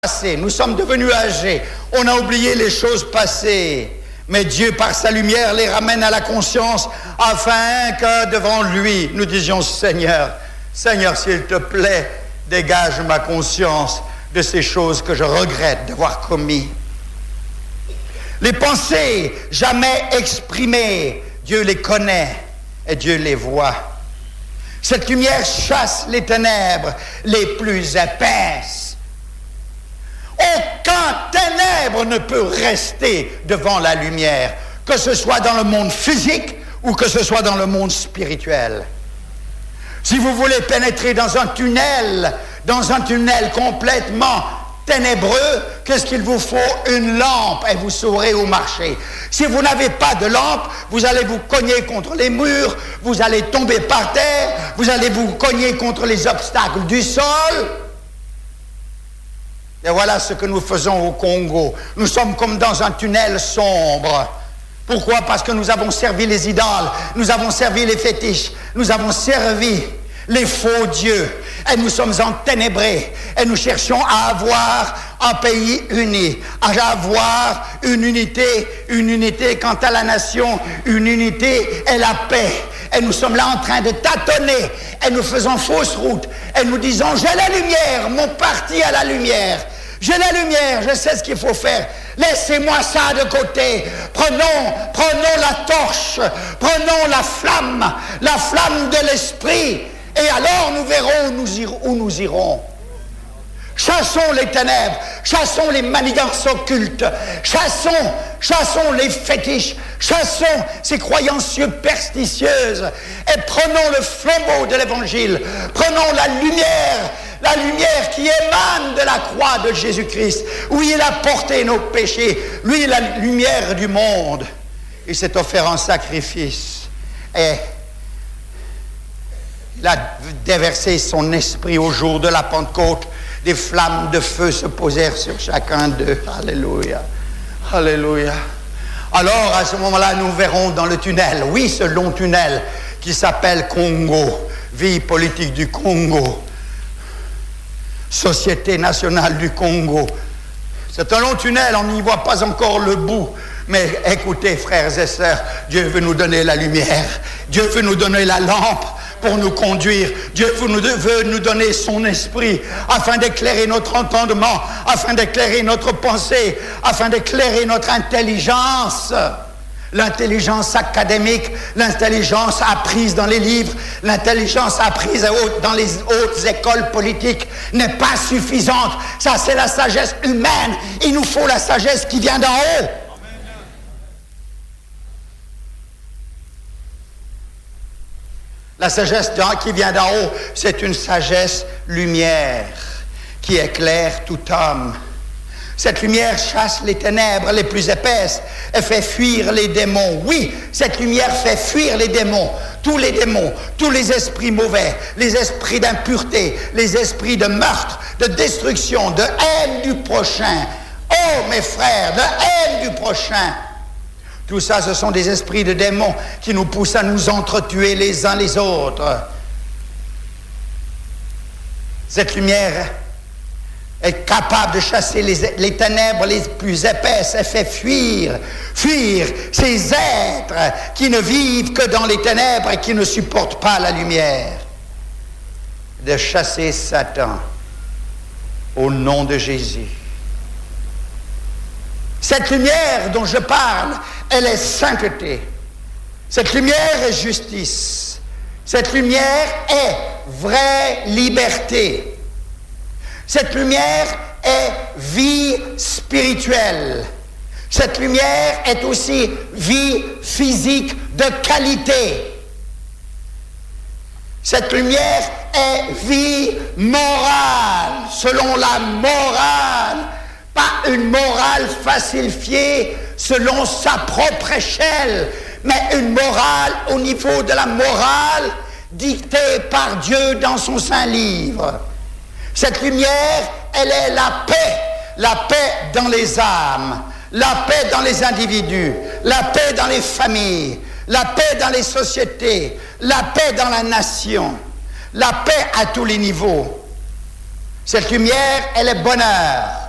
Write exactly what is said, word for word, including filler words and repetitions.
passé, nous sommes devenus âgés, on a oublié les choses passées. Mais Dieu, par sa lumière, les ramène à la conscience afin que devant lui, nous disions, Seigneur, Seigneur, s'il te plaît, dégage ma conscience de ces choses que je regrette d'avoir commis. Les pensées jamais exprimées, Dieu les connaît et Dieu les voit. Cette lumière chasse les ténèbres les plus épaisses. Aucun ténèbre ne peut rester devant la lumière, que ce soit dans le monde physique ou que ce soit dans le monde spirituel. Si vous voulez pénétrer dans un tunnel, dans un tunnel complètement ténébreux, qu'est-ce qu'il vous faut? Une lampe et vous saurez où marcher. Si vous n'avez pas de lampe, vous allez vous cogner contre les murs, vous allez tomber par terre, vous allez vous cogner contre les obstacles du sol. Et voilà ce que nous faisons au Congo. Nous sommes comme dans un tunnel sombre. Pourquoi? Parce que nous avons servi les idoles, nous avons servi les fétiches, nous avons servi les faux dieux. Et nous sommes enténébrés. Et nous cherchons à avoir un pays uni, à avoir une unité, une unité quant à la nation, une unité et la paix. Et nous sommes là en train de tâtonner. Et nous faisons fausse route. Et nous disons, j'ai la lumière, mon parti a la lumière. J'ai la lumière, je sais ce qu'il faut faire. Laissez-moi ça de côté. Prenons, prenons la torche, prenons la flamme, la flamme de l'esprit. Et alors nous verrons où nous irons. Où nous irons. Chassons les ténèbres, chassons les manigances occultes, chassons, chassons les fétiches, chassons ces croyances superstitieuses et prenons le flambeau de l'évangile, prenons la lumière, la lumière qui émane de la croix de Jésus-Christ, où il a porté nos péchés, lui la lumière du monde. Il s'est offert en sacrifice et il a déversé son esprit au jour de la Pentecôte. Des flammes de feu se posèrent sur chacun d'eux. Alléluia. Alléluia. Alors, à ce moment-là, nous verrons dans le tunnel, oui, ce long tunnel qui s'appelle Congo, vie politique du Congo, Société nationale du Congo. C'est un long tunnel, on n'y voit pas encore le bout. Mais écoutez, frères et sœurs, Dieu veut nous donner la lumière. Dieu veut nous donner la lampe pour nous conduire. Dieu veut nous, veut nous donner son esprit afin d'éclairer notre entendement, afin d'éclairer notre pensée, afin d'éclairer notre intelligence. L'intelligence académique, l'intelligence apprise dans les livres, l'intelligence apprise dans les hautes écoles politiques n'est pas suffisante. Ça, c'est la sagesse humaine. Il nous faut la sagesse qui vient d'en haut. La sagesse qui vient d'en haut, c'est une sagesse lumière qui éclaire tout homme. Cette lumière chasse les ténèbres les plus épaisses et fait fuir les démons. Oui, cette lumière fait fuir les démons. Tous les démons, tous les esprits mauvais, les esprits d'impureté, les esprits de meurtre, de destruction, de haine du prochain. Oh, mes frères, de haine du prochain. Tout ça, ce sont des esprits de démons qui nous poussent à nous entretuer les uns les autres. Cette lumière est capable de chasser les, les ténèbres les plus épaisses et fait fuir, fuir ces êtres qui ne vivent que dans les ténèbres et qui ne supportent pas la lumière. De chasser Satan au nom de Jésus. Cette lumière dont je parle, elle est sainteté. Cette lumière est justice. Cette lumière est vraie liberté. Cette lumière est vie spirituelle. Cette lumière est aussi vie physique de qualité. Cette lumière est vie morale, selon la morale. Pas une morale falsifiée selon sa propre échelle, mais une morale au niveau de la morale dictée par Dieu dans son saint livre. Cette lumière, elle est la paix, la paix dans les âmes, la paix dans les individus, la paix dans les familles, la paix dans les sociétés, la paix dans la nation, la paix à tous les niveaux. Cette lumière, elle est bonheur.